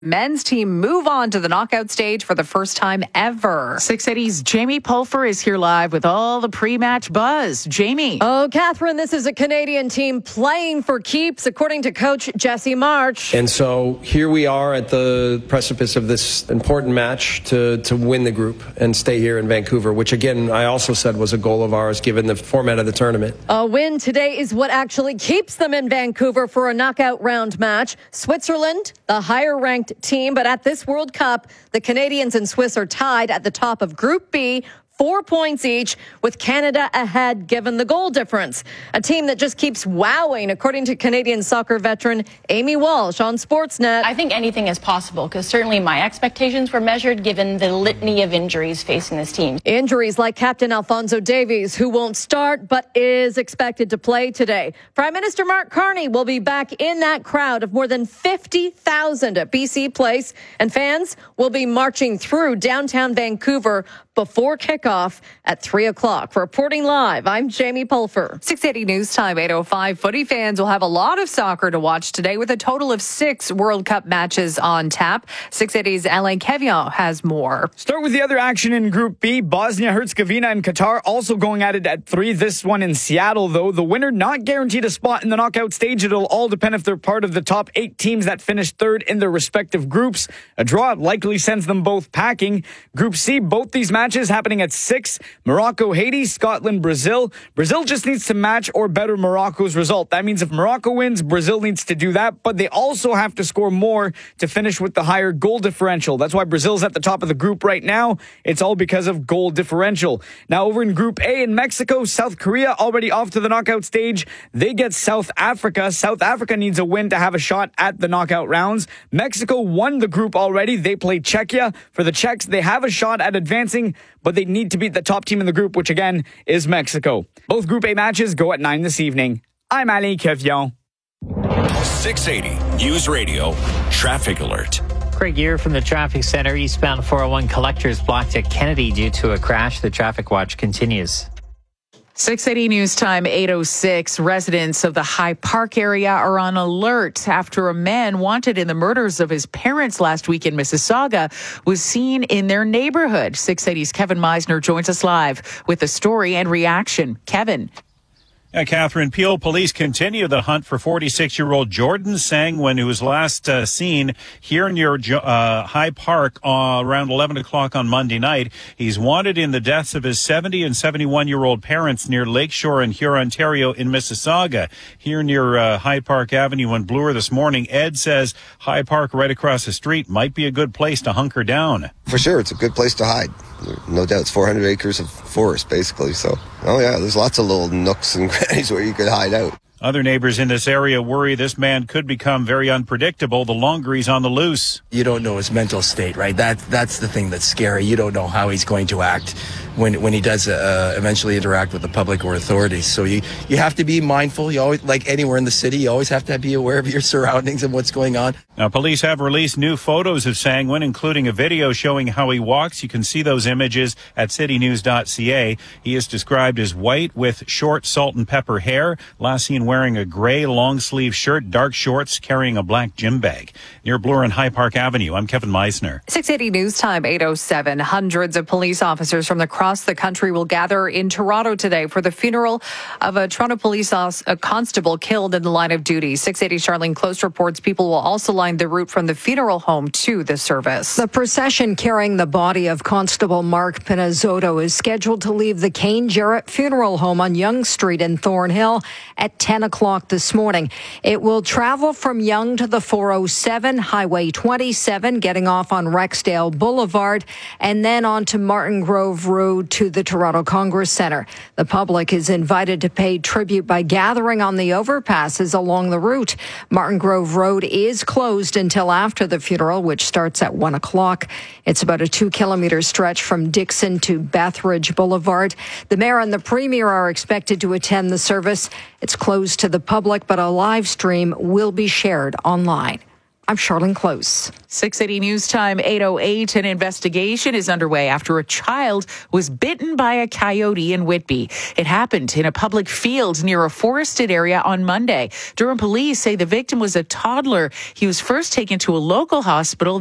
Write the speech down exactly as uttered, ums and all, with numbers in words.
Men's team move on to the knockout stage for the first time ever. six eighty's Jamie Pulfer is here live with all the pre-match buzz. Jamie. Oh, Catherine, this is a Canadian team playing for keeps, according to coach Jesse March. And so here we are at the precipice of this important match to, to win the group and stay here in Vancouver, which again, I also said was a goal of ours given the format of the tournament. A win today is what actually keeps them in Vancouver for a knockout round match. Switzerland, the higher ranked team, but at this World Cup, the Canadians and Swiss are tied at the top of Group B, four points each, with Canada ahead given the goal difference. A team that just keeps wowing, according to Canadian soccer veteran Amy Walsh on Sportsnet. I think anything is possible because certainly my expectations were measured given the litany of injuries facing this team. Injuries like Captain Alphonso Davies, who won't start but is expected to play today. Prime Minister Mark Carney will be back in that crowd of more than fifty thousand at B C Place, and fans will be marching through downtown Vancouver before kickoff at three o'clock. Reporting live, I'm Jamie Pulfer. six eighty News Time, eight oh five. Footy fans will have a lot of soccer to watch today with a total of six World Cup matches on tap. six eighty's Alain Kevion has more. Start with the other action in Group B. Bosnia-Herzegovina and Qatar also going at it at three. This one in Seattle, though. The winner not guaranteed a spot in the knockout stage. It'll all depend if they're part of the top eight teams that finished third in their respective groups. A draw likely sends them both packing. Group C, both these matches Matches happening at six. Morocco, Haiti, Scotland, Brazil. Brazil just needs to match or better Morocco's result. That means if Morocco wins, Brazil needs to do that, but they also have to score more to finish with the higher goal differential. That's why Brazil's at the top of the group right now. It's all because of goal differential. Now over in Group A in Mexico, South Korea already off to the knockout stage. They get South Africa. South Africa needs a win to have a shot at the knockout rounds. Mexico won the group already. They play Czechia. For the Czechs, they have a shot at advancing, but they need to beat the top team in the group, which again is Mexico. Both Group A matches go at nine this evening. I'm Alain Kevion. six eighty News Radio Traffic Alert. Craig Gear from the Traffic Center. Eastbound four oh one collectors blocked at Kennedy due to a crash. The traffic watch continues. six eighty News Time, eight oh six. Residents of the High Park area are on alert after a man wanted in the murders of his parents last week in Mississauga was seen in their neighborhood. six eighty's Kevin Meisner joins us live with the story and reaction. Kevin. Yeah, Catherine, Peel police continue the hunt for forty-six-year-old Jordan Sangwin, who was last uh, seen here near uh, High Park uh, around eleven o'clock on Monday night. He's wanted in the deaths of his seventy and seventy-one-year-old parents near Lakeshore in Huron, Ontario in Mississauga. Here near uh, High Park Avenue in Bloor this morning, Ed says High Park right across the street might be a good place to hunker down. For sure, it's a good place to hide. No doubt, it's four hundred acres of forest, basically. So, oh yeah, there's lots of little nooks and crannies where you could hide out. Other neighbors in this area worry this man could become very unpredictable the longer he's on the loose. You don't know his mental state, right? That That's the thing that's scary. You don't know how he's going to act when when he does uh, eventually interact with the public or authorities. So you, you have to be mindful. You always, like anywhere in the city, you always have to be aware of your surroundings and what's going on. Now, police have released new photos of Sangwin, including a video showing how he walks. You can see those images at city news dot c a. He is described as white with short salt and pepper hair, last seen wearing a gray long-sleeve shirt, dark shorts, carrying a black gym bag. Near Bloor and High Park Avenue, I'm Kevin Meisner. six eighty News Time, eight oh seven. Hundreds of police officers from across the country will gather in Toronto today for the funeral of a Toronto police a constable killed in the line of duty. six eighty Charlene Close reports people will also line the route from the funeral home to the service. The procession carrying the body of Constable Mark Pinazzotto is scheduled to leave the Kane Jarrett Funeral Home on Yonge Street in Thornhill at ten o'clock this morning. It will travel from Yonge to the four oh seven, Highway twenty-seven, getting off on Rexdale Boulevard, and then on to Martin Grove Road to the Toronto Congress Centre. The public is invited to pay tribute by gathering on the overpasses along the route. Martin Grove Road is closed until after the funeral, which starts at one o'clock. It's about a two-kilometre stretch from Dixon to Bethridge Boulevard. The mayor and the premier are expected to attend the service. It's closed to the public, but a live stream will be shared online. I'm Charlene Close. six eighty News Time, eight oh eight. An investigation is underway after a child was bitten by a coyote in Whitby. It happened in a public field near a forested area on Monday. Durham police say the victim was a toddler. He was first taken to a local hospital.